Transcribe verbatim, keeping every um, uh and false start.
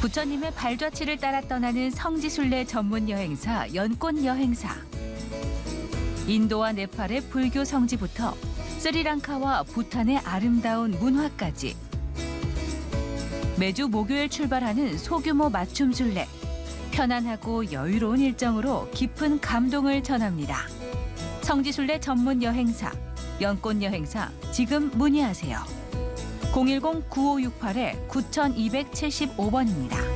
부처님의 발자취를 따라 떠나는 성지순례 전문 여행사 연꽃 여행사. 인도와 네팔의 불교 성지부터 스리랑카와 부탄의 아름다운 문화까지. 매주 목요일 출발하는 소규모 맞춤 순례. 편안하고 여유로운 일정으로 깊은 감동을 전합니다. 성지순례 전문 여행사 연꽃 여행사 지금 문의하세요. 공일공 구오육팔 구이칠오 번입니다.